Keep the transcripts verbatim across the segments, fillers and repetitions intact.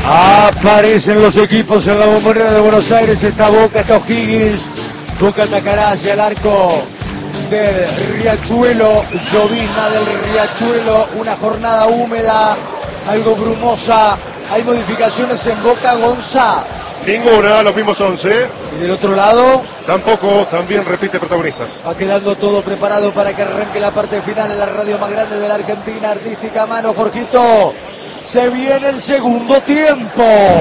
Aparecen los equipos en la Bombonera de Buenos Aires. Está Boca, está O'Higgins. Boca atacará hacia el arco del Riachuelo. Llovizna del Riachuelo. Una jornada húmeda, algo brumosa. Hay modificaciones en Boca, Gonza. Ninguna, los mismos once. Y del otro lado tampoco, también repite protagonistas. Va quedando todo preparado para que arranque la parte final en la radio más grande de la Argentina. Artística mano, Jorgito. Se viene el segundo tiempo.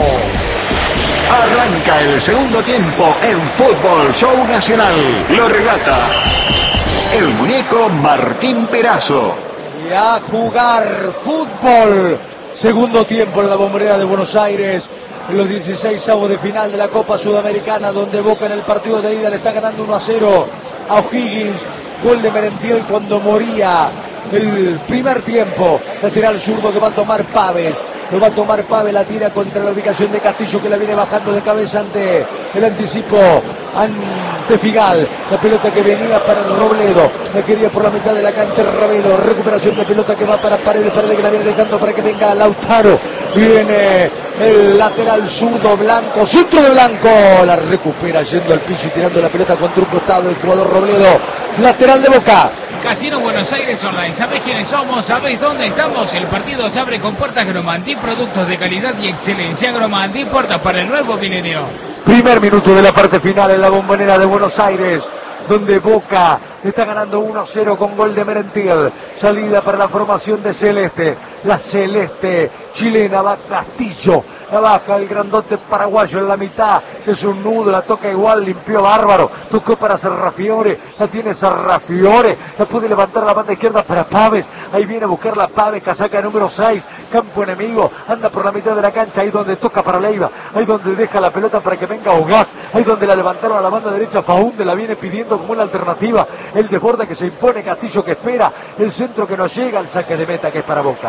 Arranca el segundo tiempo en Fútbol Show Nacional. Lo relata el muñeco Martín Perazo. Y a jugar fútbol. Segundo tiempo en la Bombonera de Buenos Aires. En los dieciséis avos de final de la Copa Sudamericana, donde Boca en el partido de ida le está ganando uno a cero a O'Higgins. Gol de Merentiel cuando moría el primer tiempo. Lateral zurdo que va a tomar Paves. Lo va a tomar Paves, la tira contra la ubicación de Castillo, que la viene bajando de cabeza ante el anticipo ante Figal. La pelota que venía para Robledo, la quería por la mitad de la cancha Ravelo. Recuperación de pelota que va para Paredes, Paredes que la viene dejando para que venga Lautaro. Viene el lateral zurdo Blanco, centro de Blanco, la recupera yendo al piso y tirando la pelota contra un costado el jugador Robledo, lateral de Boca. Casino Buenos Aires Online, ¿sabés quiénes somos? ¿Sabés dónde estamos? El partido se abre con puertas Gromanti, productos de calidad y excelencia. Gromanti, puertas para el nuevo milenio. Primer minuto de la parte final en la Bombonera de Buenos Aires, donde Boca está ganando uno a cero con gol de Merentiel. Salida para la formación de Celeste. La Celeste chilena va Castillo. La baja el grandote paraguayo en la mitad. Es un nudo, la toca igual, limpió bárbaro. Tocó para Sarrafiore. La tiene Sarrafiore. La puede levantar la banda izquierda para Paves. Ahí viene a buscar la Paves, casaca número seis. Campo enemigo. Anda por la mitad de la cancha. Ahí donde toca para Leiva. Ahí donde deja la pelota para que venga Ogás. Ahí donde la levantaron a la banda derecha. Faunde la viene pidiendo como una alternativa. El desborde que se impone, Castillo que espera. El centro que no llega. El saque de meta que es para Boca.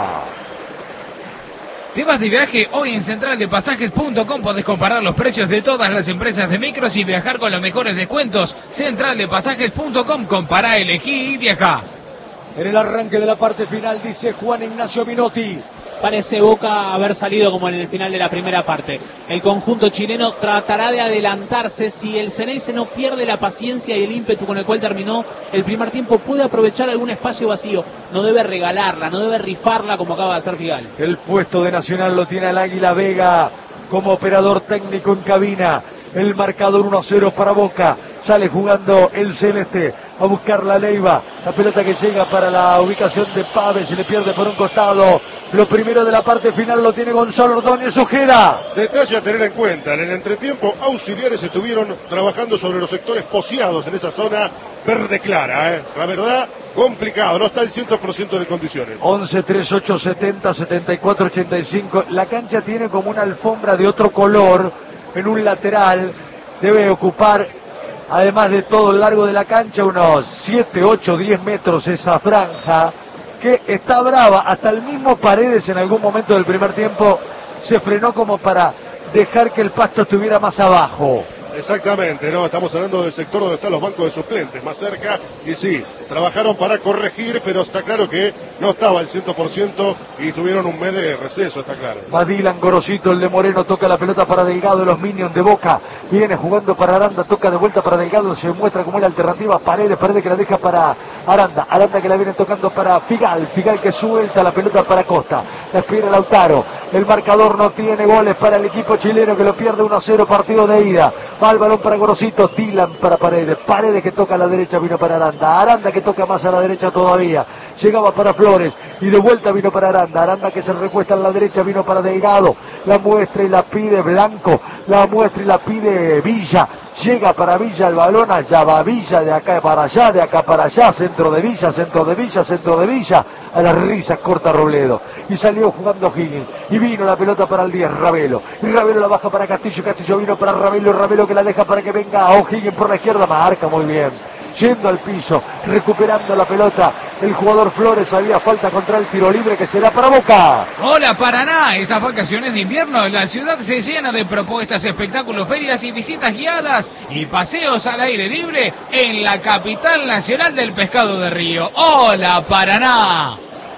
¿Te vas de viaje? Hoy en central de pasajes punto com podés comparar los precios de todas las empresas de micros y viajar con los mejores descuentos. central de pasajes punto com, compará, elegí y viajá. En el arranque de la parte final dice Juan Ignacio Minotti. Parece Boca haber salido como en el final de la primera parte. El conjunto chileno tratará de adelantarse. Si el Ceneice no pierde la paciencia y el ímpetu con el cual terminó el primer tiempo, puede aprovechar algún espacio vacío. No debe regalarla, no debe rifarla como acaba de hacer Figal. El puesto de Nacional lo tiene el Águila Vega como operador técnico en cabina. El marcador uno a cero para Boca. Sale jugando el Celeste a buscar la Leiva. La pelota que llega para la ubicación de Paves. Se le pierde por un costado. Lo primero de la parte final lo tiene Gonzalo Ordóñez Ojeda. Detalle a tener en cuenta. En el entretiempo, auxiliares estuvieron trabajando sobre los sectores poseados en esa zona verde clara. ¿eh? La verdad, complicado. No está el cien por ciento de condiciones. once, treinta y ocho, setenta, setenta y cuatro, ochenta y cinco. La cancha tiene como una alfombra de otro color en un lateral. Debe ocupar, además de todo el largo de la cancha, unos siete, ocho, diez metros esa franja, que está brava. Hasta el mismo Paredes en algún momento del primer tiempo se frenó como para dejar que el pasto estuviera más abajo. Exactamente, no, estamos hablando del sector donde están los bancos de suplentes, más cerca, y sí, trabajaron para corregir, pero está claro que no estaba al cien por ciento y tuvieron un mes de receso, está claro. Va Dylan Gorosito, el de Moreno, toca la pelota para Delgado, los Minions de Boca, viene jugando para Aranda, toca de vuelta para Delgado, se muestra como la alternativa, Paredes, Paredes que la deja para Aranda, Aranda que la viene tocando para Figal, Figal que suelta la pelota para Costa, la espera Lautaro, el marcador no tiene goles para el equipo chileno que lo pierde uno a cero, partido de ida. Va el balón para Gorosito, Dylan para Paredes, Paredes que toca a la derecha, vino para Aranda, Aranda que toca más a la derecha todavía, llegaba para Flores y de vuelta vino para Aranda, Aranda que se recuesta a la derecha, vino para Delgado, la muestra y la pide Blanco, la muestra y la pide Villa, llega para Villa el balón, allá va Villa, de acá para allá, de acá para allá, centro de Villa, centro de Villa, centro de Villa, a las risas corta Robledo, y salió jugando Higgins, y vino la pelota para el diez, Ravelo, y Ravelo la baja para Castillo, Castillo vino para Ravelo, Ravelo que la deja para que venga O'Higgins por la izquierda, marca muy bien, yendo al piso, recuperando la pelota, el jugador Flores, había falta contra el tiro libre que será para Boca. Hola Paraná, estas vacaciones de invierno la ciudad se llena de propuestas, espectáculos, ferias y visitas guiadas y paseos al aire libre en la capital nacional del pescado de río. Hola Paraná.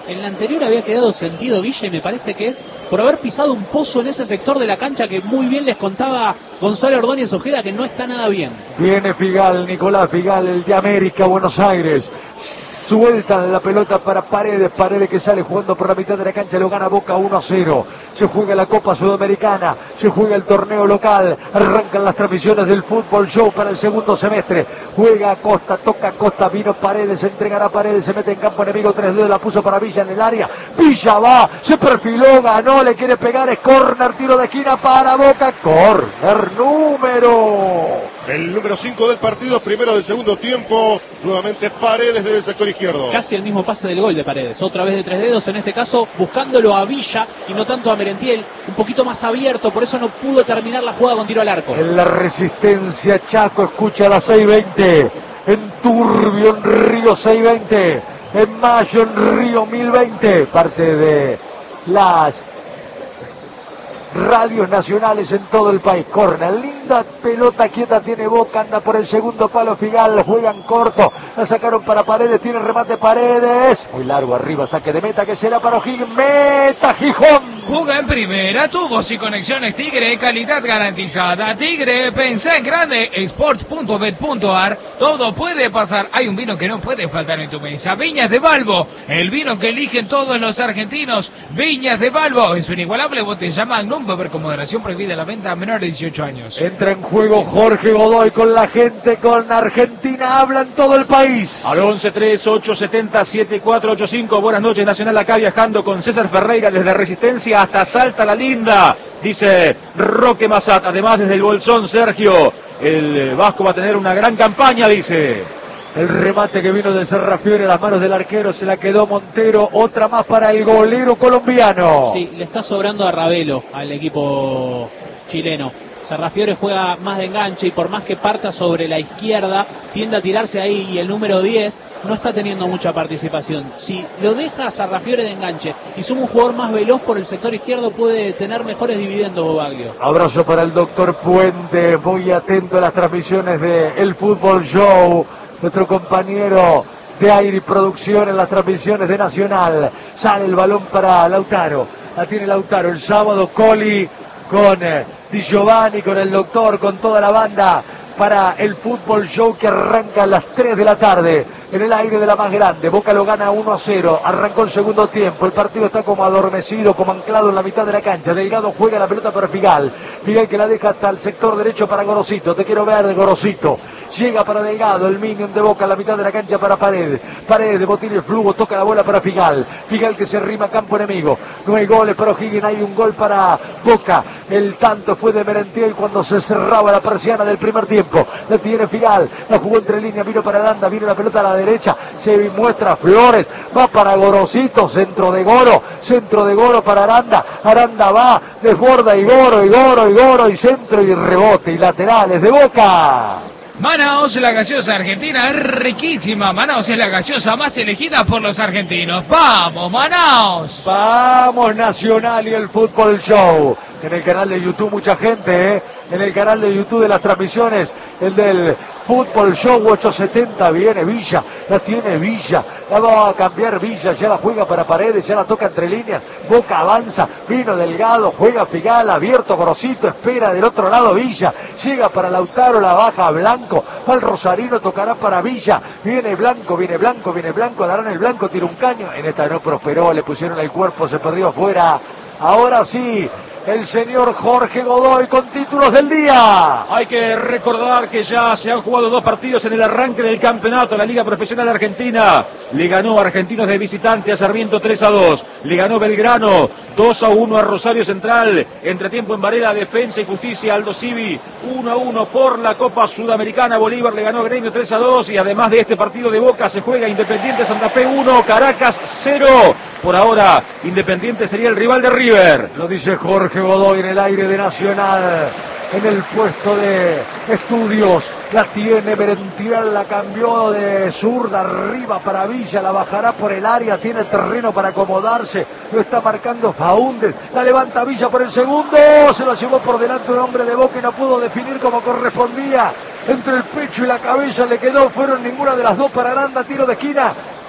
En la anterior había quedado sentido Villa y me parece que es por haber pisado un pozo en ese sector de la cancha que muy bien les contaba Gonzalo Ordóñez Ojeda, que no está nada bien. Viene Figal, Nicolás Figal, el de América, Buenos Aires. Sueltan la pelota para Paredes, Paredes que sale jugando por la mitad de la cancha, lo gana Boca uno a cero. Se juega la Copa Sudamericana, se juega el torneo local, arrancan las transmisiones del Fútbol Show para el segundo semestre. Juega Costa, toca Costa, vino Paredes, entregará Paredes, se mete en campo enemigo, tres dedos, la puso para Villa en el área. Villa va, se perfiló, ganó, le quiere pegar, es córner, tiro de esquina para Boca, córner número. El número cinco del partido, primero del segundo tiempo, nuevamente Paredes desde el sector izquierdo. Casi el mismo pase del gol de Paredes, otra vez de tres dedos, en este caso buscándolo a Villa y no tanto a Merentiel, un poquito más abierto, por eso no pudo terminar la jugada con tiro al arco. En la resistencia, Chaco escucha las seis veinte, en Turbio, en Río seis veinte, en Mayo, en Río mil veinte, parte de las radios nacionales en todo el país. Corner, linda pelota quieta tiene Boca, anda por el segundo palo Figal, juegan corto, la sacaron para Paredes, tiene remate Paredes, muy largo arriba, saque de meta que será para O'Higgins, meta Gijón. Juega en primera, tubos y conexiones Tigre, calidad garantizada. Tigre, pensá en grande, sports punto bet punto a r, todo puede pasar. Hay un vino que no puede faltar en tu mesa, Viñas de Balbo, el vino que eligen todos los argentinos. Viñas de Balbo, en su inigualable botella Magnum, beber con moderación, prohibida la venta a menores de dieciocho años. Entra en juego Jorge Godoy con la gente, con Argentina, habla en todo el país. Al once tres ocho siete cero siete cuatro ocho cinco, buenas noches Nacional, acá viajando con César Ferreira desde Resistencia hasta Salta la Linda, dice Roque Massat. Además desde el Bolsón, Sergio, el Vasco va a tener una gran campaña, dice. El remate que vino de Serrafiore a las manos del arquero, se la quedó Montero, otra más para el golero colombiano. Sí, le está sobrando a Ravelo al equipo chileno. Serrafiore juega más de enganche y por más que parta sobre la izquierda, tiende a tirarse ahí y el número diez no está teniendo mucha participación. Si lo deja a Serrafiore de enganche y suma un jugador más veloz por el sector izquierdo, puede tener mejores dividendos Bobaglio. Abrazo para el doctor Puente, muy atento a las transmisiones de El Fútbol Show, nuestro compañero de aire y producción en las transmisiones de Nacional. Sale el balón para Lautaro, la tiene Lautaro, el sábado Coli con eh, Di Giovanni, con el doctor, con toda la banda para el Fútbol Show que arranca a las tres de la tarde en el aire de la más grande. Boca lo gana uno a cero, arrancó el segundo tiempo, el partido está como adormecido, como anclado en la mitad de la cancha. Delgado juega la pelota para Figal, Figal que la deja hasta el sector derecho para Gorosito, te quiero ver de Gorosito. Llega para Delgado, el minion de Boca, a la mitad de la cancha para Paredes. Paredes de Botín el Flujo, toca la bola para Figal. Figal que se rima a campo enemigo. No hay goles para O'Higgins, hay un gol para Boca. El tanto fue de Merentiel cuando se cerraba la persiana del primer tiempo. La tiene Figal, la jugó entre líneas, vino para Aranda, vino la pelota a la derecha, se muestra Flores, va para Gorosito, centro de Goro, centro de Goro para Aranda. Aranda va, desborda y Goro, y Goro, y Goro, y centro y rebote, y laterales de Boca. Manaos, la gaseosa argentina es riquísima. Manaos es la gaseosa más elegida por los argentinos. ¡Vamos, Manaos! Vamos, Nacional y el Fútbol Show. En el canal de YouTube mucha gente, ¿eh? En el canal de YouTube de las transmisiones, el del Fútbol Show ochocientos setenta, viene Villa, la tiene Villa, la va a cambiar Villa, ya la juega para Paredes, ya la toca entre líneas, Boca avanza, vino Delgado, juega Figal, abierto Gorosito, espera del otro lado Villa, llega para Lautaro, la baja Blanco, al Rosarino, tocará para Villa, viene Blanco, viene Blanco, viene Blanco, darán el Blanco, tira un caño, en esta no prosperó, le pusieron el cuerpo, se perdió afuera, ahora sí. El señor Jorge Godoy con títulos del día. Hay que recordar que ya se han jugado dos partidos en el arranque del campeonato. La Liga Profesional Argentina le ganó a Argentinos de visitante a Sarmiento tres a dos. Le ganó Belgrano dos a uno a Rosario Central. Entretiempo en Varela, Defensa y Justicia, Aldo Civi uno a uno por la Copa Sudamericana. Bolívar le ganó a Gremio tres a dos. Y además de este partido de Boca se juega Independiente Santa Fe uno, Caracas cero. Por ahora, Independiente sería el rival de River. Lo dice Jorge Godoy en el aire de Nacional. En el puesto de estudios la tiene Merentiel, la cambió de zurda arriba para Villa, la bajará por el área, tiene terreno para acomodarse, lo está marcando Faúndez, la levanta Villa por el segundo, se lo llevó por delante un hombre de Boca y no pudo definir como correspondía, entre el pecho y la cabeza le quedó, fueron ninguna de las dos para Aranda, tiro de esquina.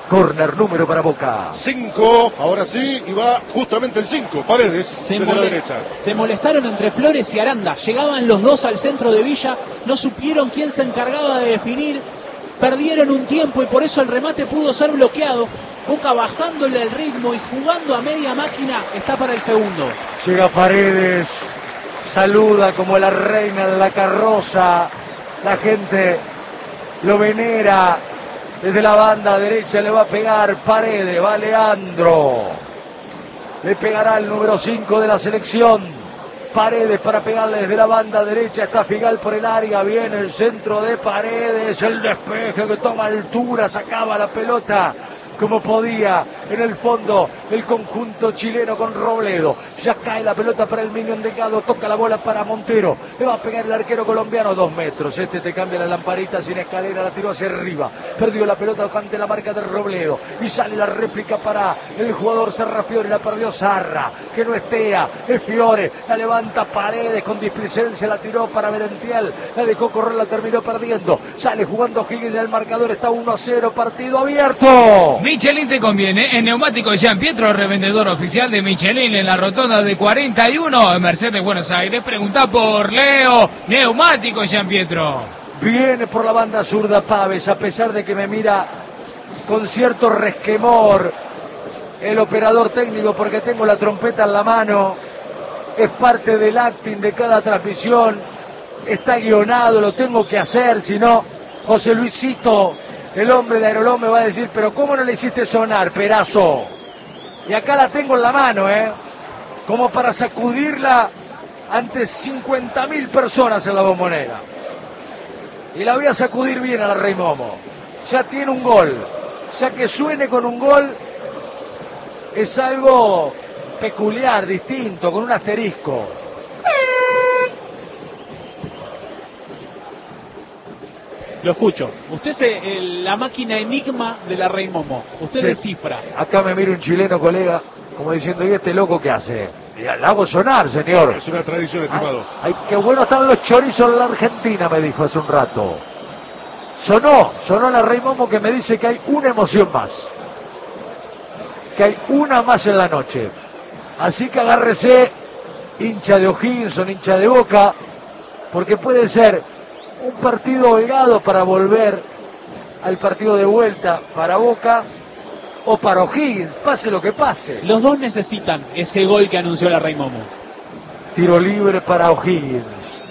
Corner número para Boca. cinco, ahora sí, y va justamente el cinco, Paredes, Se, desde la mole- derecha. se molestaron entre Flores y Aranda. Llegaban los dos al centro de Villa, no supieron quién se encargaba de definir, perdieron un tiempo y por eso el remate pudo ser bloqueado. Boca bajándole el ritmo y jugando a media máquina, está para el segundo. Llega Paredes, saluda como la reina en la carroza, la gente lo venera. Desde la banda derecha le va a pegar Paredes, va Leandro. Le pegará el número cinco de la selección. Paredes para pegarle desde la banda derecha. Está Figal por el área. Viene el centro de Paredes. El despeje que toma altura. Sacaba la pelota como podía en el fondo el conjunto chileno con Robledo. Ya cae la pelota para el Minion Delgado, toca la bola para Montero, le va a pegar el arquero colombiano, dos metros, este te cambia la lamparita sin escalera, la tiró hacia arriba, perdió la pelota ante la marca de Robledo y sale la réplica para el jugador Sarra Fiore, la perdió Sarra, que no estea, es Fiore, la levanta Paredes con displicencia, la tiró para Merentiel, la dejó correr, la terminó perdiendo, sale jugando Higgins, el marcador está uno a cero, partido abierto. Michelin te conviene, en Neumático Jean Pietro, revendedor oficial de Michelin en la rotonda de cuarenta y uno en Mercedes, Buenos Aires. Pregunta por Leo, Neumático Jean Pietro. Viene por la banda zurda Paves, a pesar de que me mira con cierto resquemor el operador técnico porque tengo la trompeta en la mano. Es parte del acting de cada transmisión, está guionado, lo tengo que hacer, si no, José Luisito, el hombre de Aerolón, me va a decir, pero ¿cómo no le hiciste sonar, perazo? Y acá la tengo en la mano, ¿eh? Como para sacudirla ante cincuenta mil personas en la Bombonera. Y la voy a sacudir bien a la Rey Momo. Ya tiene un gol. Ya que suene con un gol es algo peculiar, distinto, con un asterisco. Lo escucho. Usted es el- la máquina enigma de la Rey Momo. Usted Sí. descifra. Acá me mira un chileno, colega, como diciendo, ¿y este loco qué hace? Y la hago sonar, señor. Es una tradición, estimado. Ay, qué bueno están los chorizos en la Argentina, me dijo hace un rato. Sonó, sonó la Rey Momo que me dice que hay una emoción más. Que hay una más en la noche. Así que agárrese, hincha de O'Higgins, hincha de Boca, porque puede ser un partido holgado para volver al partido de vuelta para Boca o para O'Higgins, pase lo que pase. Los dos necesitan ese gol que anunció la Rey Momo. Tiro libre para O'Higgins.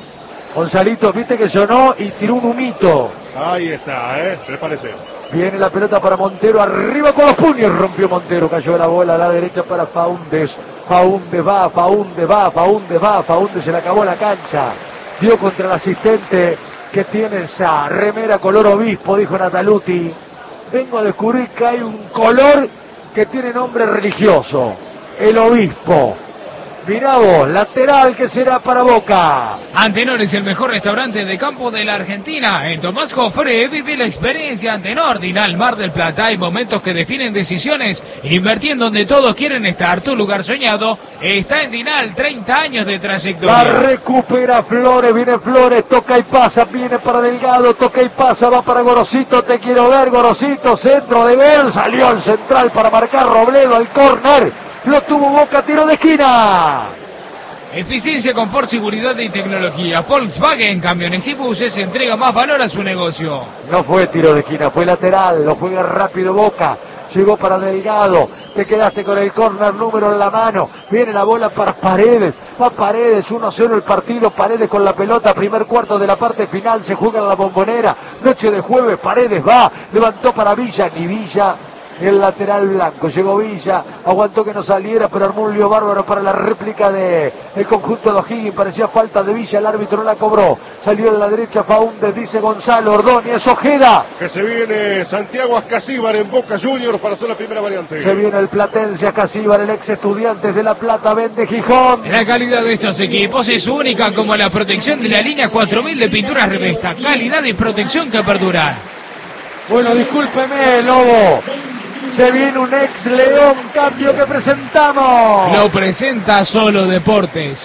Gonzalito, viste que sonó y tiró un humito. Ahí está, ¿eh? Prepárese. Viene la pelota para Montero, arriba con los puños, rompió Montero, cayó la bola a la derecha para Faúndez. Faúndez va, Faúndez va, Faúndez va, Faúndez se le acabó la cancha. Dio contra el asistente que tiene esa remera color obispo, dijo Nataluti. Vengo a descubrir que hay un color que tiene nombre religioso, el obispo. Mirá vos, lateral que será para Boca. Antenor es el mejor restaurante de campo de la Argentina. En Tomás Jofre vive la experiencia Antenor. Dinal Mar del Plata. Hay momentos que definen decisiones. Invertí en donde todos quieren estar. Tu lugar soñado está en Dinal. treinta años de La trayectoria. recupera Flores, viene Flores, toca y pasa, viene para Delgado, toca y pasa, va para Gorosito, te quiero ver, Gorosito, centro de gol, salió el central para marcar Robledo al córner. Lo tuvo Boca, tiro de esquina. Eficiencia, confort, seguridad y tecnología. Volkswagen, camiones y buses, entrega más valor a su negocio. No fue tiro de esquina, fue lateral, lo juega rápido Boca. Llegó para Delgado, te quedaste con el córner número en la mano. Viene la bola para Paredes, va Paredes, uno a cero el partido. Paredes con la pelota, primer cuarto de la parte final, se juega en la Bombonera. Noche de jueves, Paredes va, levantó para Villa, ni Villa. El lateral blanco, llegó Villa, aguantó que no saliera, pero armó un lío bárbaro para la réplica de el conjunto de O'Higgins, parecía falta de Villa, el árbitro no la cobró, salió en la derecha Faúndez, dice Gonzalo Ordóñez, Ojeda. Que se viene Santiago Ascasíbar en Boca Juniors para hacer la primera variante. Se viene el platense Ascasíbar, el ex Estudiantes de La Plata, vende Gijón. La calidad de estos equipos es única, como la protección de la línea cuatro mil de pinturas Revesta. Calidad y protección que perduran. Bueno, discúlpeme, Lobo. Se viene un ex León, cambio que presentamos. Lo presenta Solo Deportes.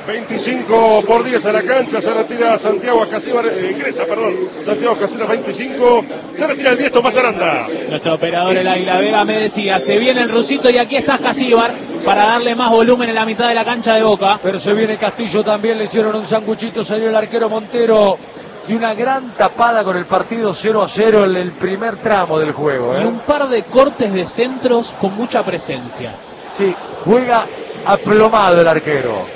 veinticinco por diez a la cancha, se retira Santiago Ascasíbar, eh, ingresa, perdón, Santiago Ascasíbar veinticinco, se retira el diez Tomás Aranda. Nuestro operador el Águila Vega me decía, se viene el rusito y aquí está Ascasíbar para darle más volumen en la mitad de la cancha de Boca. Pero se viene Castillo también, le hicieron un sanguchito, salió el arquero Montero y una gran tapada con el partido cero a cero en el primer tramo del juego. ¿eh? Y un par de cortes de centros con mucha presencia. Sí, juega aplomado el arquero.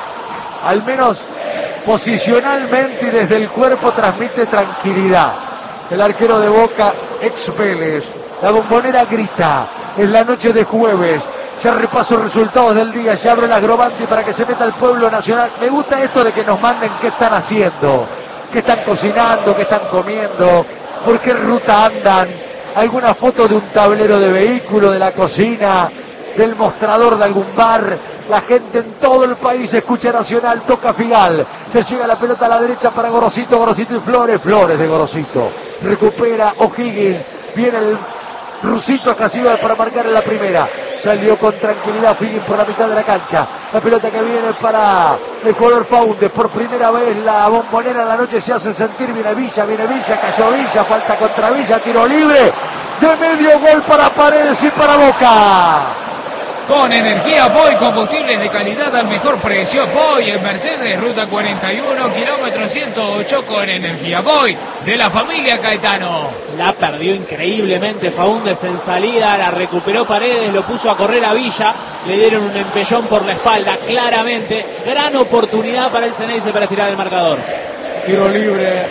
Al menos posicionalmente y desde el cuerpo transmite tranquilidad. El arquero de Boca, ex Vélez. La Bombonera grita. En la noche de jueves. Ya repaso resultados del día. Ya abro el agrobante para que se meta el pueblo nacional. Me gusta esto de que nos manden qué están haciendo. Qué están cocinando, qué están comiendo. Por qué ruta andan. Alguna foto de un tablero de vehículo, de la cocina, del mostrador de algún bar. La gente en todo el país escucha Nacional, toca Figal. Se llega la pelota a la derecha para Gorosito, Gorosito y Flores. Flores de Gorosito. Recupera O'Higgins. Viene el rusito Ascasíbar para marcar en la primera. Salió con tranquilidad O'Higgins por la mitad de la cancha. La pelota que viene para el jugador Faúndez. Por primera vez la Bombonera en la noche se hace sentir. Viene Villa, viene Villa, cayó Villa. Falta contra Villa, tiro libre. De medio gol para Paredes y para Boca. Con energía Boy, combustibles de calidad al mejor precio. Boy en Mercedes, ruta cuarenta y uno, kilómetro ciento ocho con energía Boy, de la familia Caetano. La perdió increíblemente Faúndez en salida, la recuperó Paredes, lo puso a correr a Villa, le dieron un empellón por la espalda, claramente. Gran oportunidad para el Ceneice para estirar el marcador. Tiro libre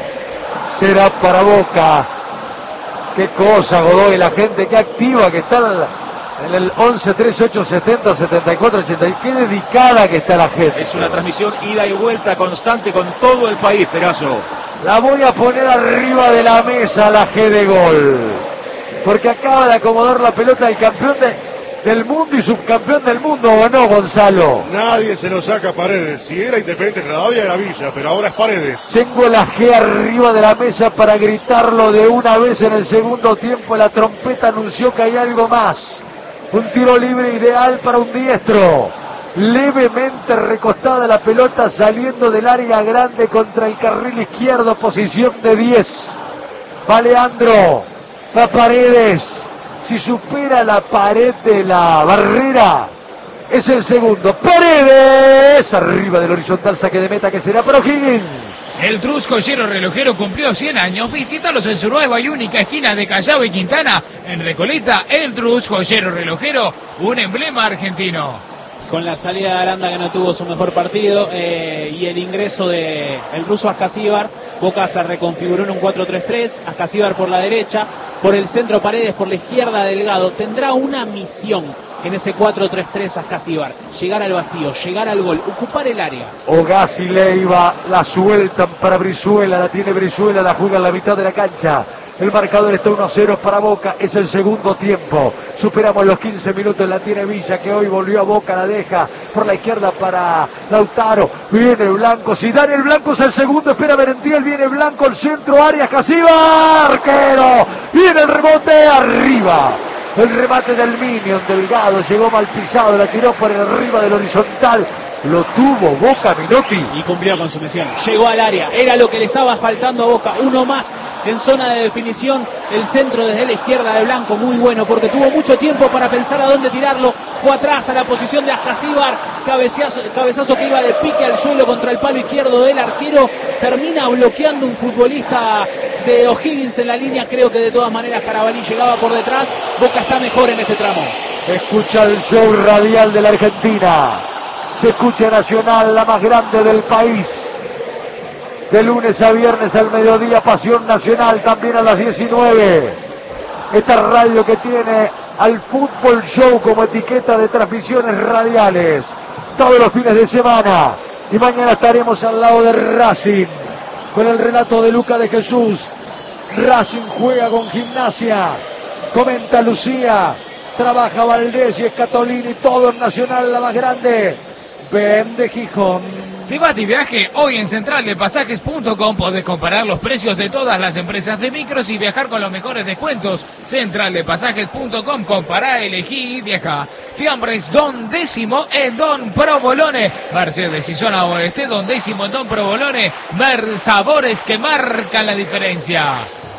será para Boca. Qué cosa, Godoy, la gente que activa que está en el once, trece, ocho, setenta, setenta y cuatro, ochenta. Y qué dedicada que está la gente. Es una transmisión ida y vuelta constante con todo el país, Perazo. La voy a poner arriba de la mesa, la G de gol. Porque acaba de acomodar la pelota el campeón de, del mundo y subcampeón del mundo, ¿o no, Gonzalo? Nadie se lo saca a Paredes. Si era Independiente todavía era Villa, pero ahora es Paredes. Tengo la G arriba de la mesa para gritarlo de una vez en el segundo tiempo. La trompeta anunció que hay algo más. Un tiro libre ideal para un diestro. Levemente recostada la pelota saliendo del área grande contra el carril izquierdo. Posición de diez. Va Leandro. Va Paredes. Si supera la pared de la barrera, es el segundo. Paredes. Arriba del horizontal, saque de meta que será para O'Higgins. El Trus Joyero Relojero cumplió cien años. Visítalos en su nueva y única esquina de Callao y Quintana. En Recoleta, el Trus Joyero Relojero, un emblema argentino. Con la salida de Aranda, que no tuvo su mejor partido, eh, y el ingreso de el ruso Ascasíbar, Boca se reconfiguró en un cuatro tres tres. Ascasíbar por la derecha, por el centro Paredes, por la izquierda Delgado. Tendrá una misión en ese cuatro tres tres Ascasíbar: llegar al vacío, llegar al gol, ocupar el área. Ogaz y Leiva la sueltan para Brizuela, la tiene Brizuela, la juega en la mitad de la cancha. El marcador está uno a cero para Boca, es el segundo tiempo. Superamos los quince minutos, la tiene Villa, que hoy volvió a Boca, la deja por la izquierda para Lautaro. Viene Blanco, si Daniel Blanco es el segundo, espera Merentiel, viene Blanco, el centro, Arias, Ascasíbar, arquero. Viene el rebote, arriba. El remate del Minion, Delgado, llegó mal pisado, la tiró por arriba del horizontal. Lo tuvo Boca, Minotti. Y cumplió con su misión. Llegó al área. Era lo que le estaba faltando a Boca. Uno más en zona de definición. El centro desde la izquierda de Blanco. Muy bueno porque tuvo mucho tiempo para pensar a dónde tirarlo. Fue atrás a la posición de Ascasíbar. Cabezazo, cabezazo que iba de pique al suelo contra el palo izquierdo del arquero. Termina bloqueando un futbolista de O'Higgins en la línea. Creo que de todas maneras Carabalí llegaba por detrás. Boca está mejor en este tramo. Escucha el show radial de la Argentina. Se escucha Nacional, la más grande del país. De lunes a viernes al mediodía, Pasión Nacional, también a las diecinueve. Esta radio que tiene al Fútbol Show como etiqueta de transmisiones radiales. Todos los fines de semana. Y mañana estaremos al lado de Racing. Con el relato de Luca de Jesús. Racing juega con Gimnasia. Comenta Lucía. Trabaja Valdés y Escatolini. Todo en Nacional, la más grande. Ven de Gijón. ¿Te vas de viaje? Hoy en central de pasajes punto com podés comparar los precios de todas las empresas de micros y viajar con los mejores descuentos. central de pasajes punto com, compará, elegí y viaja. Fiambres Don Décimo en Don Provolone. Mercedes y zona oeste, Don Décimo en Don Provolone. Mer sabores que marcan la diferencia.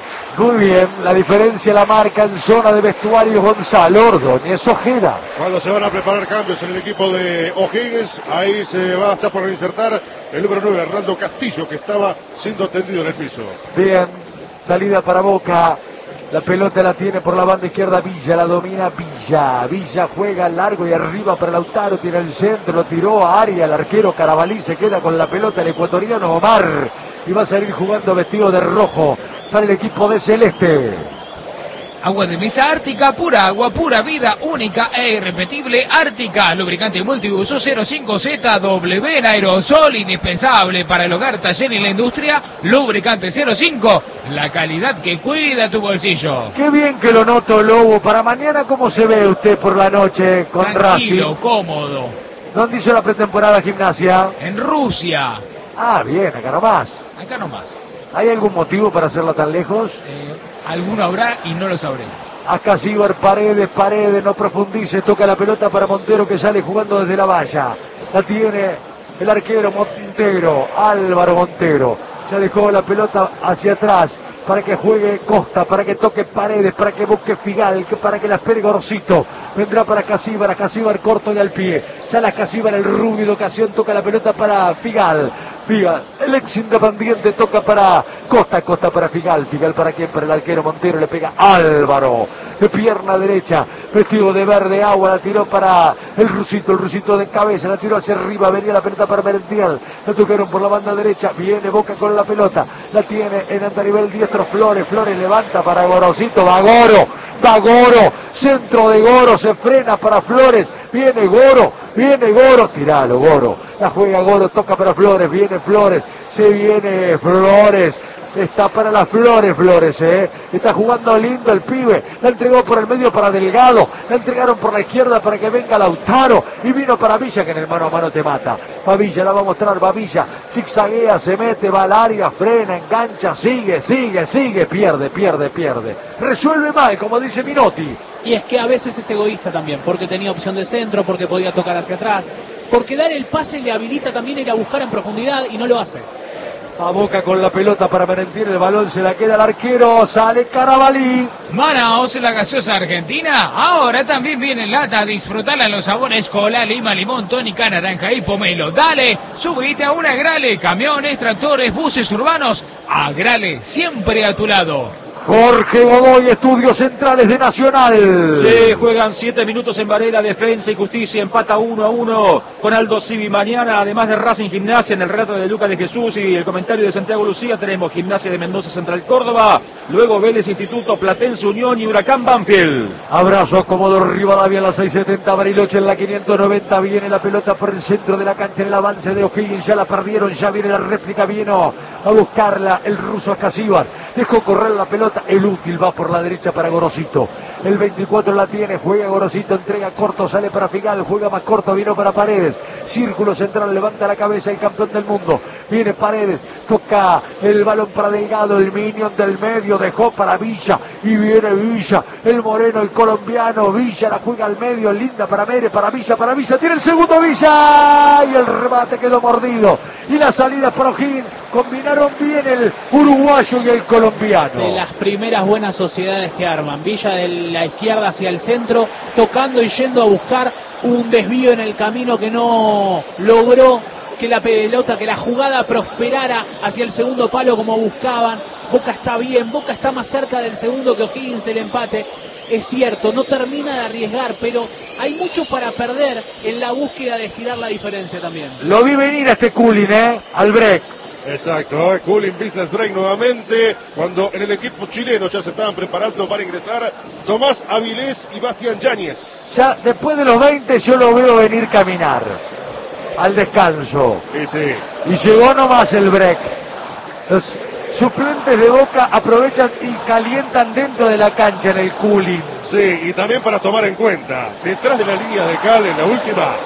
Muy bien, la diferencia la marca en zona de vestuario Gonzalo Ordóñez Ojeda. Cuando se van a preparar cambios en el equipo de O'Higgins, ahí se va a estar por insertar el número nueve, Hernando Castillo, que estaba siendo tendido en el piso. Bien, salida para Boca. La pelota la tiene por la banda izquierda Villa, la domina Villa. Villa juega largo y arriba para Lautaro, tiene el centro, lo tiró a área, el arquero Carabalí se queda con la pelota, el ecuatoriano Omar. Y va a salir jugando vestido de rojo para el equipo de Celeste. Agua de mesa Ártica, pura agua, pura vida, única e irrepetible. Ártica, lubricante multiuso cero cinco Z W en aerosol, indispensable para el hogar, taller y la industria. Lubricante cero cinco, la calidad que cuida tu bolsillo. Qué bien que lo noto, Lobo. Para mañana, ¿cómo se ve usted por la noche con Racing? Tranquilo, cómodo. ¿Dónde hizo la pretemporada Gimnasia? En Rusia. Ah, bien, acá nomás. Acá nomás. ¿Hay algún motivo para hacerla tan lejos? Eh, alguno habrá y no lo sabré. Acá Cibar, Paredes, Paredes, no profundice, toca la pelota para Montero que sale jugando desde la valla. La tiene el arquero Montero, Álvaro Montero. Ya dejó la pelota hacia atrás para que juegue Costa, para que toque Paredes, para que busque Figal, que para que la espere Gorosito. Vendrá para Casíbar, a Casíbar corto y al pie. Ya la Casíbar, el rubio de ocasión, toca la pelota para Figal. Figal, el ex Independiente toca para Costa, Costa para Figal. Figal para quién, para el arquero Montero, le pega Álvaro. De pierna derecha, vestido de verde agua, la tiró para el Rusito, el Rusito de cabeza, la tiró hacia arriba, venía la pelota para Merentiel. La tocaron por la banda derecha, viene Boca con la pelota. La tiene en andarivel diestro Flores, Flores levanta para Gorosito, va Goro, va Goro, centro de Goro, se frena para Flores, viene Goro, viene Goro, tiralo Goro, la juega Goro, toca para Flores, viene Flores, se viene Flores, está para las Flores, Flores, eh, está jugando lindo el pibe, la entregó por el medio para Delgado, la entregaron por la izquierda para que venga Lautaro, y vino para Villa, que en el mano a mano te mata, va Villa, la va a mostrar, va Villa, zigzaguea, se mete, va al área, frena, engancha, sigue, sigue, sigue, pierde, pierde, pierde, resuelve mal, como dice Minotti. Y es que a veces es egoísta también, porque tenía opción de centro, porque podía tocar hacia atrás, porque dar el pase le habilita también ir a buscar en profundidad y no lo hace. A Boca con la pelota para Merentiel, el balón se la queda al arquero, sale Carabalí. Manaos, la gaseosa argentina, ahora también viene en lata, disfrutarla en los sabores cola, lima, limón, tónica, naranja y pomelo. Dale, subite a una Agrale, camiones, tractores, buses urbanos, Agrale, siempre a tu lado. Jorge Godoy, Estudios Centrales de Nacional. Sí, juegan siete minutos en Varela, Defensa y Justicia, empata uno a uno con Aldo Civi. Mañana, además de Racing Gimnasia, en el relato de Lucas de Jesús y el comentario de Santiago Lucía, tenemos Gimnasia de Mendoza, Central Córdoba, luego Vélez Instituto, Platense Unión y Huracán Banfield. Abrazo, Comodoro Rivadavia en la seiscientos setenta, Bariloche en la quinientos noventa, viene la pelota por el centro de la cancha en el avance de O'Higgins, ya la perdieron, ya viene la réplica, vino a buscarla el ruso Casíbar, dejó correr la pelota, el útil va por la derecha para Gorosito, el veinticuatro la tiene, juega Gorosito, entrega corto, sale para Figal, juega más corto, vino para Paredes, círculo central, levanta la cabeza el campeón del mundo, viene Paredes, toca el balón para Delgado, el minion del medio, dejó para Villa, y viene Villa, el moreno, el colombiano, Villa la juega al medio, linda para Mere, para Villa, para Villa, tiene el segundo Villa, y el remate quedó mordido, y la salida para O'Higgins, combinaron bien el uruguayo y el colombiano. De las primeras buenas sociedades que arman, Villa de la izquierda hacia el centro, tocando y yendo a buscar un desvío en el camino que no logró que la pelota, que la jugada prosperara hacia el segundo palo como buscaban. Boca está bien, Boca está más cerca del segundo que O'Higgins del empate. Es cierto, no termina de arriesgar, pero hay mucho para perder en la búsqueda de estirar la diferencia también. Lo vi venir a este Culin, ¿eh? Al break. Exacto, eh, Culin Business Break nuevamente, cuando en el equipo chileno ya se estaban preparando para ingresar Tomás Avilés y Bastián Yáñez. Ya después de los veinte yo lo veo venir caminar al descanso. Sí, sí. Y llegó nomás el break. Los suplentes de Boca aprovechan y calientan dentro de la cancha en el Culin. Sí, y también para tomar en cuenta, detrás de la línea de cal en la última,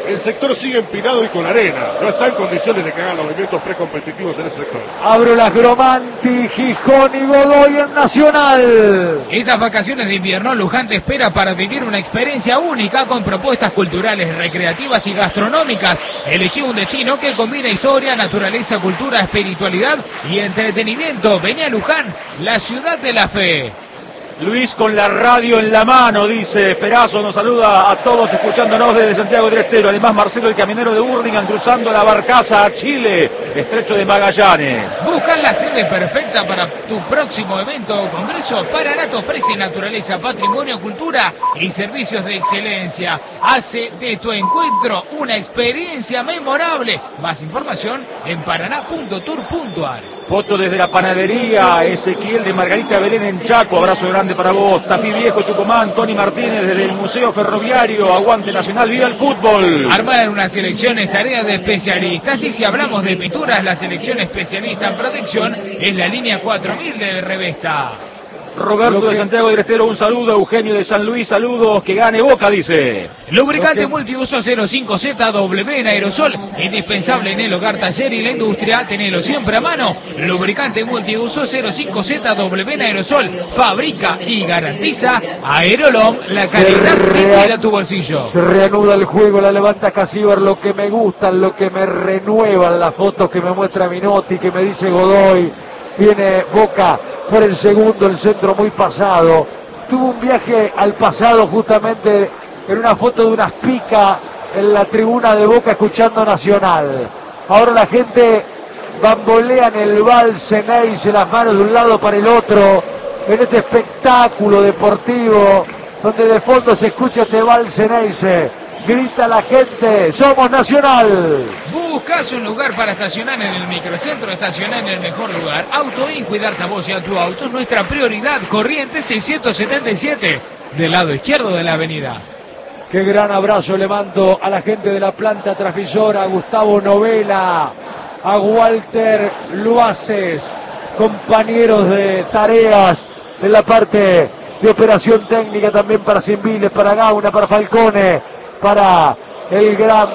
el sector sigue empinado y con arena. No está en condiciones de que hagan los movimientos precompetitivos en ese sector. Abro las Gromanti, Gijón y Godoy en Nacional. Estas vacaciones de invierno, Luján te espera para vivir una experiencia única con propuestas culturales, recreativas y gastronómicas. Elegí un destino que combina historia, naturaleza, cultura, espiritualidad y entretenimiento. Vení a Luján, la ciudad de la fe. Luis con la radio en la mano, dice Perazo, nos saluda a todos escuchándonos desde Santiago del Estero. Además, Marcelo, el caminero de Hurlingham, cruzando la barcaza a Chile, estrecho de Magallanes. Busca la sede perfecta para tu próximo evento o congreso. Paraná te ofrece naturaleza, patrimonio, cultura y servicios de excelencia. Hace de tu encuentro una experiencia memorable. Más información en paraná punto tour punto a r. Foto desde la panadería, Ezequiel de Margarita Belén en Chaco, abrazo grande para vos. Tafí Viejo, Tucumán, Tony Martínez desde el Museo Ferroviario, aguante Nacional, viva el fútbol. Armar una selección es tarea de especialistas y si hablamos de pinturas, la selección especialista en protección es la línea cuatro mil de Revesta. Roberto de Santiago del Estero, un saludo. Eugenio de San Luis, saludos. Que gane Boca, dice. Lubricante multiuso cero cinco Z W en aerosol, indispensable en el hogar, taller y la industria. Tenelo siempre a mano. Lubricante multiuso cero cinco Z W en aerosol, fabrica y garantiza Aerolom, la calidad que cuida tu bolsillo. Se reanuda el juego, la levanta Casíbar, lo que me gusta, lo que me renuevan las fotos que me muestra Minotti, que me dice Godoy. Viene Boca por el segundo, el centro muy pasado. Tuvo un viaje al pasado justamente en una foto de unas picas en la tribuna de Boca escuchando Nacional. Ahora la gente bambolea en el vals, Neise, las manos de un lado para el otro, en este espectáculo deportivo donde de fondo se escucha este vals, Neise. Grita la gente, somos Nacional. Buscas un lugar para estacionar en el microcentro, estacionar en el mejor lugar. Autoin, cuidarte a vos y a tu auto es nuestra prioridad. Corrientes seiscientos setenta y siete, del lado izquierdo de la avenida. Qué gran abrazo le mando a la gente de la planta transmisora, a Gustavo Novela, a Walter Luaces, compañeros de tareas en la parte de operación técnica, también para Simbiles, para Gauna, para Falcone, para el gran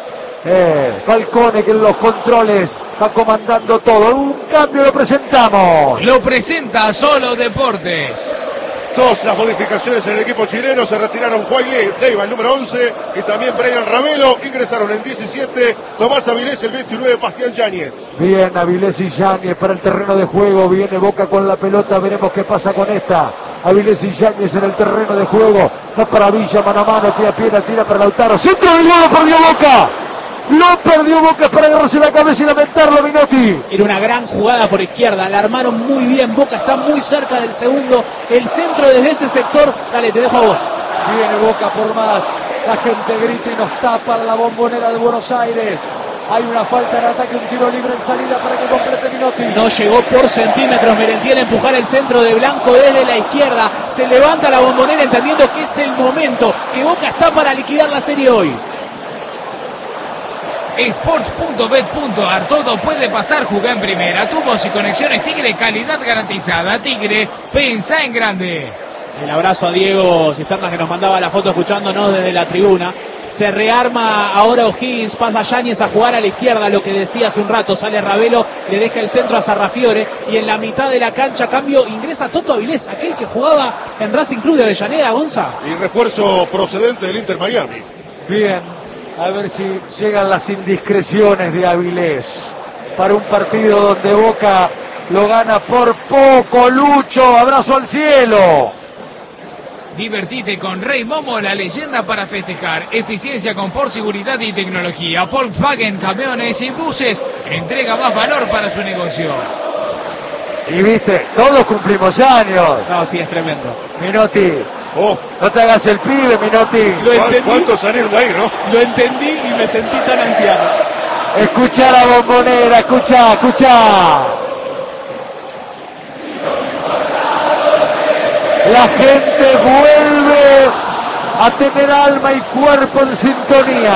eh, Falcone, que en los controles está comandando todo. Un cambio lo presentamos. Lo presenta Solo Deportes. Dos las modificaciones en el equipo chileno. Se retiraron Juan Leiva, el número once, y también Brian Ravelo. Ingresaron el diecisiete, Tomás Avilés, el veintinueve, Bastián Yáñez. Bien, Avilés y Yáñez para el terreno de juego. Viene Boca con la pelota, veremos qué pasa con esta. Avilés y Yáñez en el terreno de juego. Va para Villa, mano a mano, pie a pie, la tira para Lautaro. Centro del gol, perdió Boca. Lo perdió Boca para agarrarse la cabeza y lamentarlo, Minotti. Era una gran jugada por izquierda, la armaron muy bien. Boca está muy cerca del segundo. El centro desde ese sector. Dale, te dejo a vos. Viene Boca por más. La gente grita y nos tapa la Bombonera de Buenos Aires. Hay una falta en ataque, un tiro libre en salida para que complete Minotti. No llegó por centímetros Merentiel a empujar el centro de Blanco desde la izquierda. Se levanta la Bombonera entendiendo que es el momento, que Boca está para liquidar la serie hoy. Sports punto bet punto a r, todo puede pasar, jugá en primera. Tubos y conexiones Tigre, calidad garantizada. Tigre, pensá en grande. El abrazo a Diego Cisternas, que nos mandaba la foto escuchándonos desde la tribuna. Se rearma ahora O'Higgins, pasa Yáñez a jugar a la izquierda, lo que decía hace un rato. Sale Ravelo, le deja el centro a Sarrafiore y en la mitad de la cancha, cambio, ingresa Toto Avilés, aquel que jugaba en Racing Club de Avellaneda, Gonza. Y refuerzo procedente del Inter Miami. Bien. A ver si llegan las indiscreciones de Avilés para un partido donde Boca lo gana por poco. Lucho, abrazo al cielo. Divertite con Rey Momo, la leyenda para festejar. Eficiencia, confort, seguridad y tecnología. Volkswagen, camiones y buses. Entrega más valor para su negocio. Y viste, todos cumplimos años. No, sí, es tremendo. Minotti. Oh. No te hagas el pibe, Minotti. Lo entendí. ¿Cuántos salieron de ahí, no? Lo entendí y me sentí tan anciano. Escucha la Bombonera, escucha, escucha. La gente vuelve a tener alma y cuerpo en sintonía.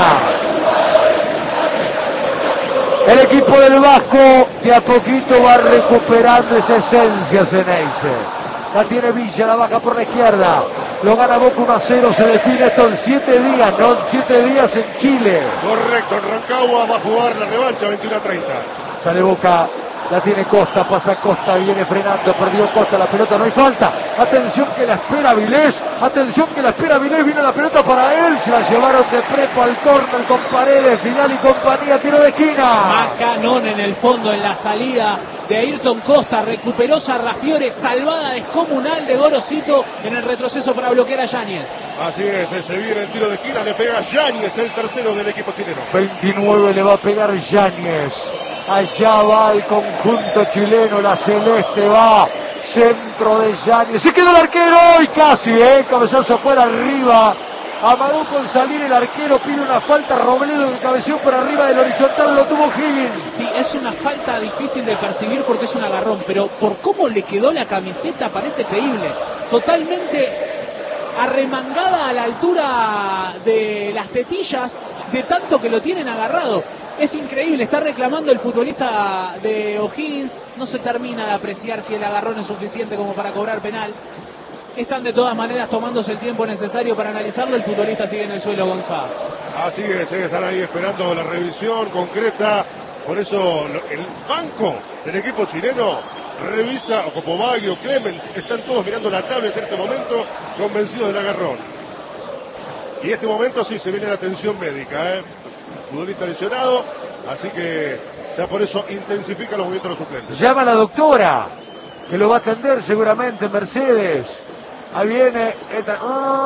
El equipo del Vasco de a poquito va recuperando esa esencia, Ceneice. La tiene Villa, la baja por la izquierda. Lo gana Boca uno a cero, se define esto en siete días, no en siete días en Chile. Correcto, en Rancagua va a jugar la revancha veintiuno a treinta. Sale Boca, la tiene Costa, pasa Costa, viene frenando, perdió Costa, la pelota, no hay falta. Atención que la espera Vilés, atención que la espera Vilés, viene la pelota para él, se la llevaron de prepo al córner con Paredes, Final y compañía, tiro de esquina. Macanón en el fondo, en la salida de Ayrton Costa, recuperó Sarrafiore, salvada descomunal de Gorosito en el retroceso para bloquear a Yáñez. Así es, se viene el tiro de esquina, le pega Yáñez, el tercero del equipo chileno. veintinueve le va a pegar Yáñez. Allá va el conjunto chileno, la celeste va, centro de Yáñez, se quedó el arquero y casi, eh, cabezazo fuera arriba, amagó con salir el arquero, pide una falta, Robledo que cabeceó por arriba del horizontal, lo tuvo Higgins. Sí, es una falta difícil de percibir porque es un agarrón, pero por cómo le quedó la camiseta parece creíble, totalmente arremangada a la altura de las tetillas, de tanto que lo tienen agarrado. Es increíble, está reclamando el futbolista de O'Higgins, no se termina de apreciar si el agarrón es suficiente como para cobrar penal. Están de todas maneras tomándose el tiempo necesario para analizarlo, el futbolista sigue en el suelo, Gonzalo. Así es, están ahí esperando la revisión concreta, por eso el banco del equipo chileno revisa, o Copobaglio, Clemens, están todos mirando la tablet en este momento, convencidos del agarrón. Y en este momento sí se viene la atención médica, ¿eh? Futbolista lesionado, así que ya por eso intensifica los movimientos de los suplentes. Llama a la doctora, que lo va a atender seguramente, Mercedes. Ahí viene esta,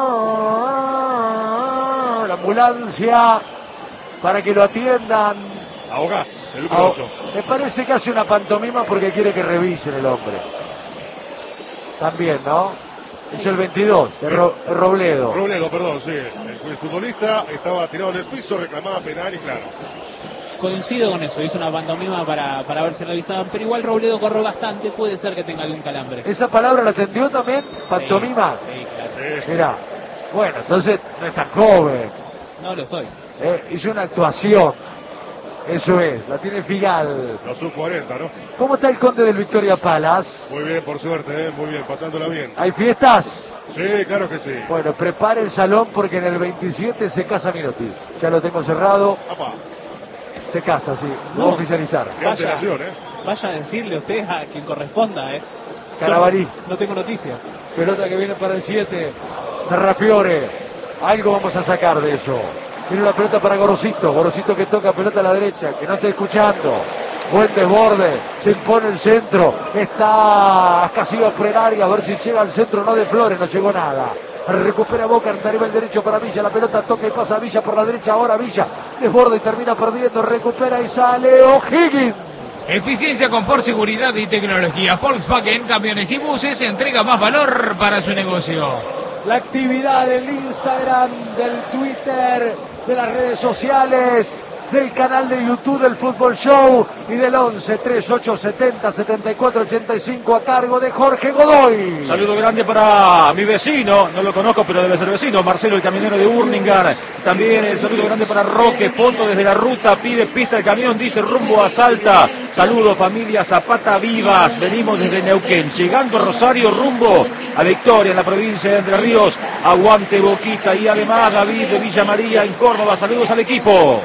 oh, la ambulancia para que lo atiendan. Ahogás, el número ocho. Me parece que hace una pantomima porque quiere que revisen el hombre. También, ¿no? Es el veintidós, el, Ro, el Robledo. Robledo, perdón, sí. El, el futbolista estaba tirado en el piso, reclamaba penal y claro. Coincido con eso, hizo una pantomima para, para ver si revisaban, pero igual Robledo corrió bastante, puede ser que tenga algún calambre. ¿Esa palabra la atendió también? ¿Pantomima? Sí, sí, claro. Sí. Mirá, bueno, entonces no es tan joven. No lo soy. Eh, hizo una actuación. Eso es, la tiene Figal. Los sub cuarenta, ¿no? ¿Cómo está el conde del Victoria Palace? Muy bien, por suerte, ¿eh? Muy bien, pasándola bien. ¿Hay fiestas? Sí, claro que sí. Bueno, prepare el salón porque en el veintisiete se casa Minotis. Ya lo tengo cerrado. Papá, Se casa, sí. Lo No. va a oficializar. qué Vaya. alteración, ¿eh? Vaya a decirle usted a quien corresponda, ¿eh? Carabalí. Yo No tengo noticias. Pelota que viene para el siete. Sarrafiore. Algo vamos a sacar de eso. Tiene una pelota para Gorosito. Gorosito que toca pelota a la derecha. Que no está escuchando. Buen desborde. Se impone el centro. Está Ascasío Frenaria. A ver si llega al centro. No de Flores. No llegó nada. Recupera Boca. Arriba el derecho para Villa. La pelota toca y pasa a Villa por la derecha. Ahora Villa. Desborda y termina perdiendo. Recupera y sale O'Higgins. Eficiencia, confort, seguridad y tecnología. Volkswagen, camiones y buses, entrega más valor para su negocio. La actividad del Instagram, del Twitter, de las redes sociales, del canal de YouTube del Fútbol Show y del once, treinta y ocho, setenta, setenta y cuatro, ochenta y cinco a cargo de Jorge Godoy. Saludo grande para mi vecino, no lo conozco pero debe ser vecino, Marcelo el camionero de Urlingar. También el saludo grande para Roque, foto desde la ruta, pide pista el camión, dice rumbo a Salta. Saludo familia Zapata Vivas, venimos desde Neuquén, llegando a Rosario rumbo a Victoria en la provincia de Entre Ríos. Aguante Boquita y además David de Villa María en Córdoba, saludos al equipo.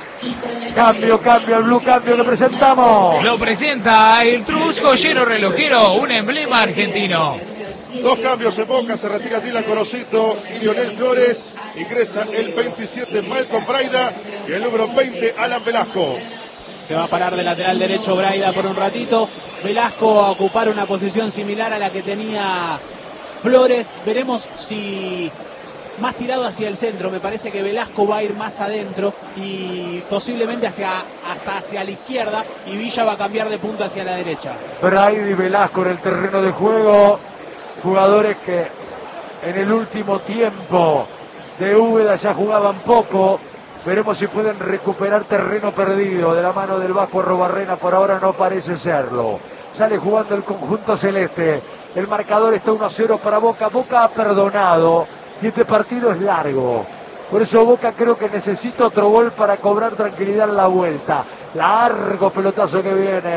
Cambio, cambio, el blue cambio que presentamos. Lo presenta el Trus Joyero Relojero, un emblema argentino. Dos cambios en Boca, se retira Dylan Gorosito y Lionel Flores. Ingresa el veintisiete Malcolm Braida y el número veinte Alan Velasco. Se va a parar de lateral derecho Braida por un ratito. Velasco a ocupar una posición similar a la que tenía Flores. Veremos si más tirado hacia el centro. Me parece que Velasco va a ir más adentro y posiblemente hacia, hasta hacia la izquierda. Y Villa va a cambiar de punta hacia la derecha. Braida y Velasco en el terreno de juego. Jugadores que en el último tiempo de Úbeda ya jugaban poco. Veremos si pueden recuperar terreno perdido de la mano del Vasco Arrobarrena. Por ahora no parece serlo. Sale jugando el conjunto celeste. El marcador está uno a cero para Boca. Boca ha perdonado y este partido es largo. Por eso Boca creo que necesita otro gol para cobrar tranquilidad en la vuelta. Largo pelotazo que viene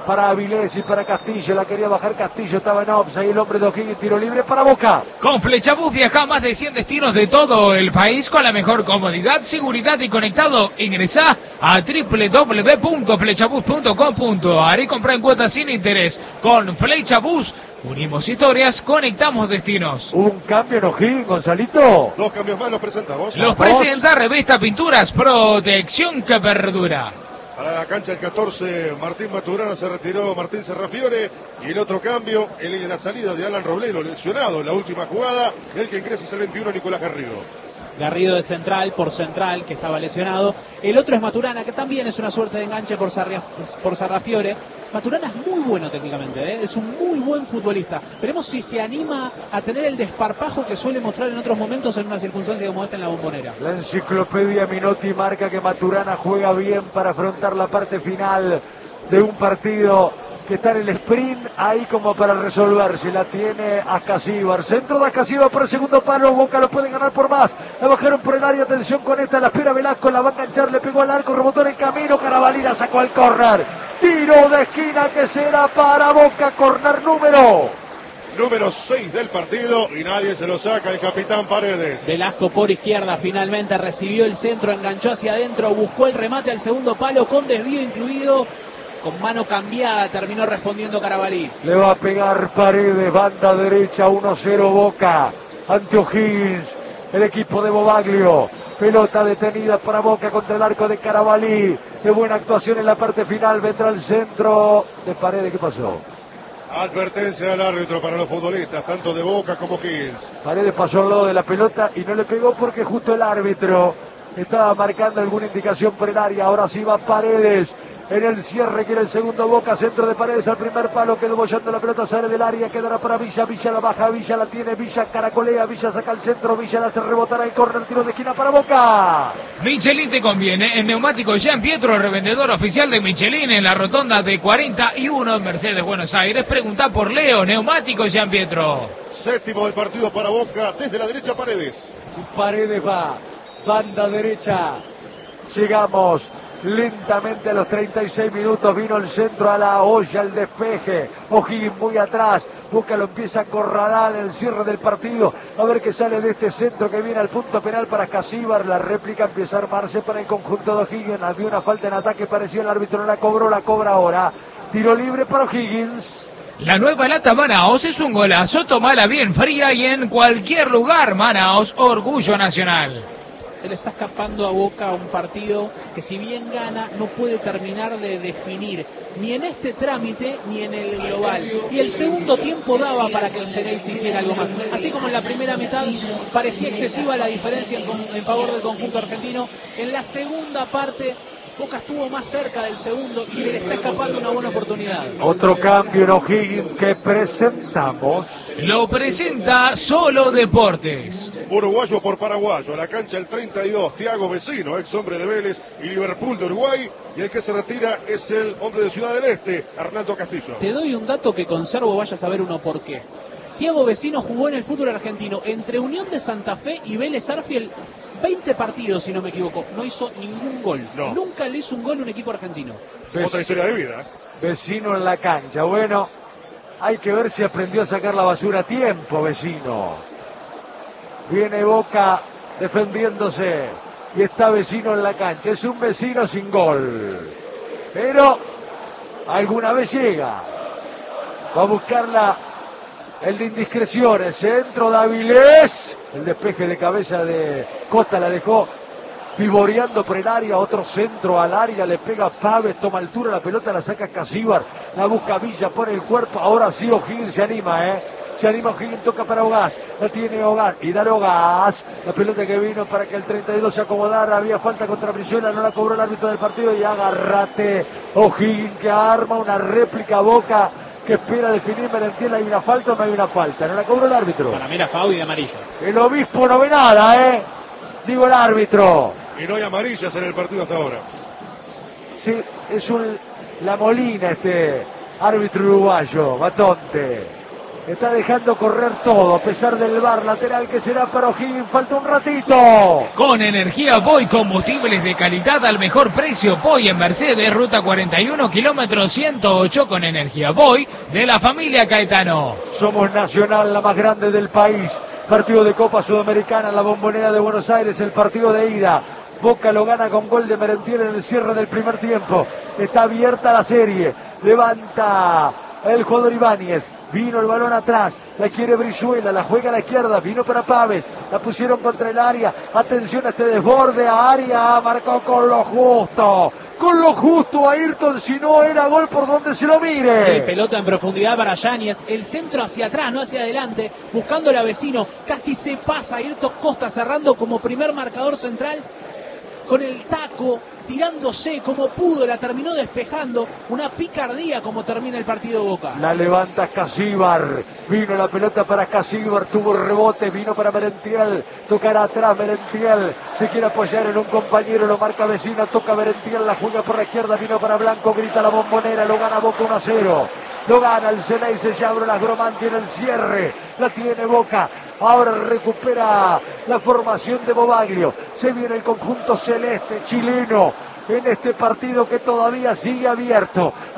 para Avilés y para Castillo. La quería bajar Castillo, estaba en offside. El hombre de O'Higgins, tiro libre para Boca. Con Flechabús viaja a más de cien destinos de todo el país con la mejor comodidad, seguridad y conectado. Ingresá a doble u doble u doble u punto flechabús punto com punto a r y compra en cuotas sin interés. Con Flechabús unimos historias, conectamos destinos. Un cambio en O'Higgins, Gonzalito. Dos cambios más los presentamos. Los presenta Revista Pinturas, protección que perdura. Para la cancha el catorce, Martín Maturana, se retiró Martín Serrafiore. Y el otro cambio, el, la salida de Alan Roblero, lesionado en la última jugada. El que ingresa es el veintiuno, Nicolás Garrido. Garrido de central, por central, que estaba lesionado. El otro es Maturana, que también es una suerte de enganche por, Sarria, por Sarrafiore. Maturana es muy bueno técnicamente, ¿eh? Es un muy buen futbolista. Veremos si se anima a tener el desparpajo que suele mostrar en otros momentos en una circunstancia como esta en la Bombonera. La enciclopedia Minotti marca que Maturana juega bien para afrontar la parte final de un partido que está en el sprint ahí como para resolver. Si la tiene Ascasíbar, centro de Ascasíbar por el segundo palo. Boca lo puede ganar por más. La bajaron por el área, atención con esta, la espera Velasco, la va a enganchar, le pegó al arco, rebotó en el camino, Carabalí la sacó al córner. Tiro de esquina que será para Boca, córner número número seis del partido y nadie se lo saca el capitán Paredes. Velasco por izquierda finalmente recibió el centro, enganchó hacia adentro, buscó el remate al segundo palo con desvío incluido. Con mano cambiada terminó respondiendo Carabalí. Le va a pegar Paredes, banda derecha, uno cero Boca ante O'Higgins. El equipo de Bobaglio. Pelota detenida para Boca contra el arco de Carabalí. Qué buena actuación en la parte final. Vendrá el centro de Paredes. ¿Qué pasó? Advertencia al árbitro para los futbolistas, tanto de Boca como Higgins. Paredes pasó al lado de la pelota y no le pegó porque justo el árbitro estaba marcando alguna indicación por el área. Ahora sí va Paredes. En el cierre quiere el segundo Boca, centro de Paredes al primer palo, quedó bollando la pelota, sale del área, quedará para Villa, Villa la baja, Villa la tiene, Villa caracolea, Villa saca el centro, Villa la hace rebotar al córner, tiro de esquina para Boca. Michelin te conviene, en Neumáticos Jean Pietro, revendedor oficial de Michelin en la rotonda de cuarenta y uno en Mercedes, Buenos Aires. Pregunta por Leo, Neumáticos Jean Pietro. Séptimo del partido para Boca, desde la derecha Paredes. Paredes va, banda derecha, llegamos lentamente a los treinta y seis minutos, vino el centro a la olla, el despeje, O'Higgins muy atrás, Boca lo empieza a acorralar en el cierre del partido, a ver qué sale de este centro que viene al punto penal para Ascasíbar, la réplica empieza a armarse para el conjunto de O'Higgins, había una falta en ataque, parecía el árbitro, no la cobró, la cobra ahora, tiro libre para O'Higgins. La nueva lata Manaos es un golazo, tomala bien fría y en cualquier lugar. Manaos, orgullo nacional. Se le está escapando a Boca un partido que, si bien gana, no puede terminar de definir ni en este trámite ni en el global. Y el segundo tiempo daba para que el Ceneice hiciera algo más. Así como en la primera mitad parecía excesiva la diferencia en, en favor del conjunto argentino, en la segunda parte Boca estuvo más cerca del segundo y se le está escapando una buena oportunidad. Otro cambio en O'Higgins que presentamos. Lo presenta Solo Deportes. Uruguayo por paraguayo, a la cancha el treinta y dos, Thiago Vecino, ex hombre de Vélez y Liverpool de Uruguay. Y el que se retira es el hombre de Ciudad del Este, Arnaldo Castillo. Te doy un dato que conservo, vaya a saber uno por qué. Thiago Vecino jugó en el fútbol argentino entre Unión de Santa Fe y Vélez Arfiel veinte partidos, si no me equivoco. No hizo ningún gol. No. Nunca le hizo un gol a un equipo argentino. Otra historia de vida. Vecino en la cancha. Bueno, hay que ver si aprendió a sacar la basura a tiempo, Vecino. Viene Boca defendiéndose y está Vecino en la cancha. Es un Vecino sin gol, pero alguna vez llega. Va a buscarla el de indiscreciones, centro de Avilés, el despeje de cabeza de Costa la dejó pivoreando por el área, otro centro al área, le pega Paves, toma altura, la pelota la saca Casíbar, la busca Villa, pone el cuerpo, ahora sí O'Higgins se anima, eh, se anima O'Higgins, toca para Ogás, la tiene Ogás, y dale Ogás, la pelota que vino para que el treinta y dos se acomodara, había falta contra Brizuela, no la cobró el árbitro del partido y agárrate, O'Higgins que arma una réplica Boca, que espera definir, Merentiel, ¿hay una falta o no hay una falta? No la cobró el árbitro. Para mí la Fau y de amarillo. El obispo no ve nada, ¿eh? Digo el árbitro. Y no hay amarillas en el partido hasta ahora. Sí, es un La Molina este árbitro uruguayo, Batonte. está dejando correr todo, a pesar del V A R lateral que será para O'Higgins, falta un ratito. Con energía Voy, combustibles de calidad al mejor precio. Voy en Mercedes, ruta cuarenta y uno, kilómetro ciento ocho, con energía Voy de la familia Caetano. Somos Nacional, la más grande del país. Partido de Copa Sudamericana, la Bombonera de Buenos Aires, el partido de ida. Boca lo gana con gol de Merentiel en el cierre del primer tiempo. Está abierta la serie. Levanta el jugador Ibáñez. Vino el balón atrás, la quiere Brizuela, la juega a la izquierda, vino para Paves, la pusieron contra el área, atención a este desborde a área, marcó con lo justo, con lo justo Ayrton, si no era gol por donde se lo mire. Sí, pelota en profundidad para Yáñez, el centro hacia atrás, no hacia adelante, buscando al vecino, casi se pasa Ayrton Costa cerrando como primer marcador central, con el taco, tirándose como pudo, la terminó despejando, una picardía como termina el partido Boca. La levanta Casíbar, vino la pelota para Casíbar, tuvo el rebote, vino para Merentiel, tocará atrás Merentiel, se quiere apoyar en un compañero, lo marca Vecina, toca Merentiel, la juega por la izquierda, vino para Blanco, grita la Bombonera, lo gana Boca uno a cero. Lo gana el Ceneice, se abre las Gromán, tiene el cierre, la tiene Boca, ahora recupera la formación de Bobaglio, se viene el conjunto celeste chileno en este partido que todavía sigue abierto.